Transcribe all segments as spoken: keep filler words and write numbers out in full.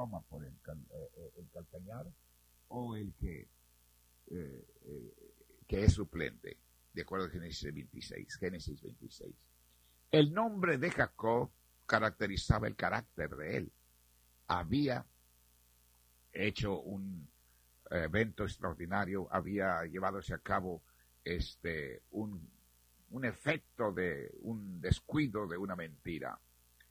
toma por el, cal, eh, el calcañar o el que, eh, eh, que es suplente, de acuerdo a Génesis veintiséis. Génesis veintiséis. El nombre de Jacob caracterizaba el carácter de él. Había hecho un evento extraordinario, había llevadose a cabo este un, un efecto de un descuido de una mentira.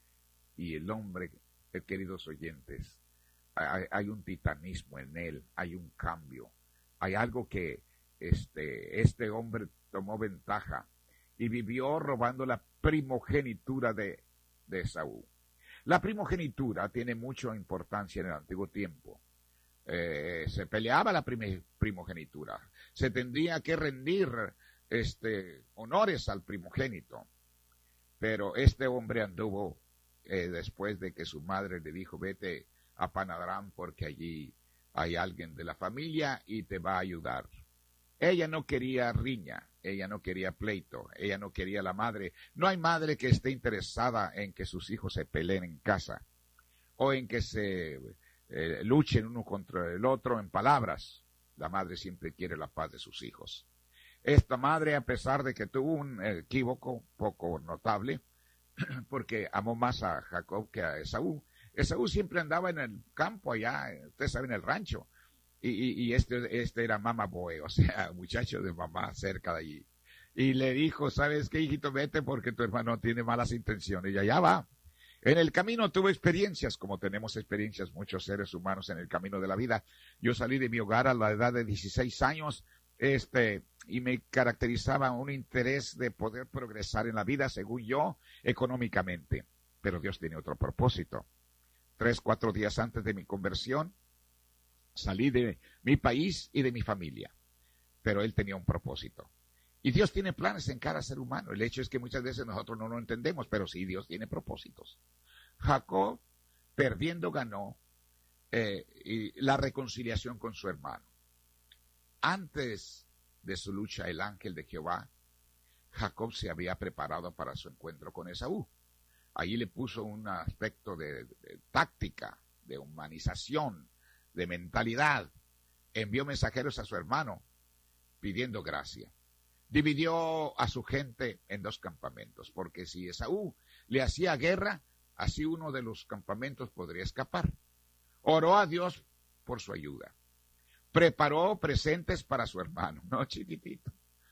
Y el hombre, eh, queridos oyentes, hay, hay un titanismo en él, hay un cambio, hay algo que este, este hombre tomó ventaja y vivió robando la primogenitura de, de Esaú. La primogenitura tiene mucha importancia en el antiguo tiempo. Eh, se peleaba la prim primogenitura, se tendría que rendir este, honores al primogénito, pero este hombre anduvo eh, después de que su madre le dijo, vete a Panadrán porque allí hay alguien de la familia y te va a ayudar. Ella no quería riña, ella no quería pleito, ella no quería la madre. No hay madre que esté interesada en que sus hijos se peleen en casa o en que se eh, luchen uno contra el otro en palabras. La madre siempre quiere la paz de sus hijos. Esta madre, a pesar de que tuvo un equívoco poco notable, porque amó más a Jacob que a Esaú. Esaú siempre andaba en el campo allá, ustedes saben, en el rancho. Y, y, y este, este era mamá boy, o sea, muchacho de mamá cerca de allí. Y le dijo, ¿sabes qué, hijito? Vete porque tu hermano tiene malas intenciones. Y allá va. En el camino tuve experiencias, como tenemos experiencias muchos seres humanos en el camino de la vida. Yo salí de mi hogar a la edad de dieciséis años, este, y me caracterizaba un interés de poder progresar en la vida, según yo, económicamente. Pero Dios tiene otro propósito. Tres, cuatro días antes de mi conversión, salí de mi país y de mi familia. Pero Él tenía un propósito. Y Dios tiene planes en cada ser humano. El hecho es que muchas veces nosotros no lo entendemos, pero sí Dios tiene propósitos. Jacob, perdiendo, ganó eh, y la reconciliación con su hermano. Antes de su lucha, el ángel de Jehová, Jacob se había preparado para su encuentro con Esaú. Allí le puso un aspecto de, de táctica, de humanización, de mentalidad. Envió mensajeros a su hermano pidiendo gracia. Dividió a su gente en dos campamentos, porque si Esaú le hacía guerra, así uno de los campamentos podría escapar. Oró a Dios por su ayuda. Preparó presentes para su hermano, no chiquitito.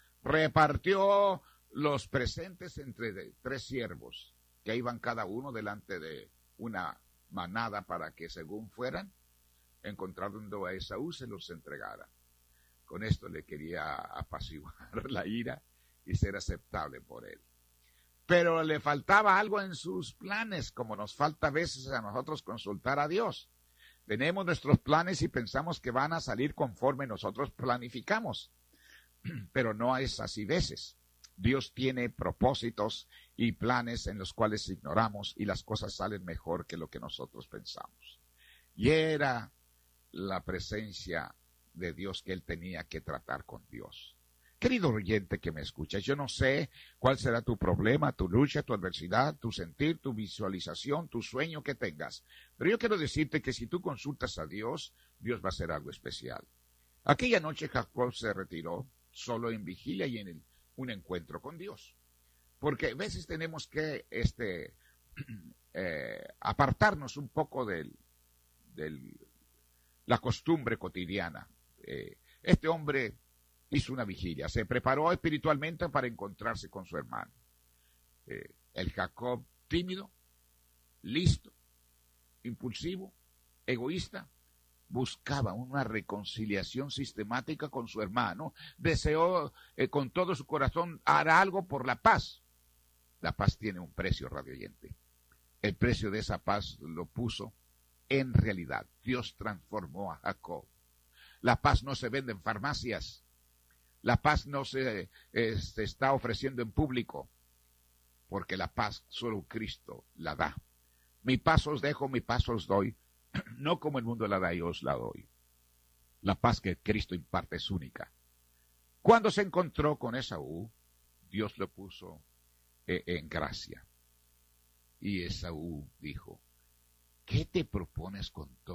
Repartió los presentes entre tres siervos, que iban cada uno delante de una manada para que según fueran, encontrando a Esaú se los entregara. Con esto le quería apaciguar la ira y ser aceptable por él. Pero le faltaba algo en sus planes, como nos falta a veces a nosotros consultar a Dios. Tenemos nuestros planes y pensamos que van a salir conforme nosotros planificamos. Pero no es así veces. Dios tiene propósitos y planes en los cuales ignoramos y las cosas salen mejor que lo que nosotros pensamos. Y era la presencia de Dios que él tenía que tratar con Dios. Querido oyente que me escuchas, yo no sé cuál será tu problema, tu lucha, tu adversidad, tu sentir, tu visualización, tu sueño que tengas. Pero yo quiero decirte que si tú consultas a Dios, Dios va a hacer algo especial. Aquella noche Jacob se retiró solo en vigilia y en el, un encuentro con Dios. Porque a veces tenemos que este, eh, apartarnos un poco de del, la costumbre cotidiana. Eh, este hombre hizo una vigilia, se preparó espiritualmente para encontrarse con su hermano. Eh, el Jacob tímido, listo, impulsivo, egoísta, buscaba una reconciliación sistemática con su hermano, deseó eh, con todo su corazón hará algo por la paz. La paz tiene un precio, radio oyente. El precio de esa paz lo puso en realidad. Dios transformó a Jacob. La paz no se vende en farmacias. La paz no se, eh, se está ofreciendo en público. Porque la paz solo Cristo la da. Mi paz os dejo, mi paz os doy. No como el mundo la da, yo os la doy. La paz que Cristo imparte es única. Cuando se encontró con Esaú, Dios lo puso eh, en gracia. Y Esaú dijo, ¿qué te propones con todo?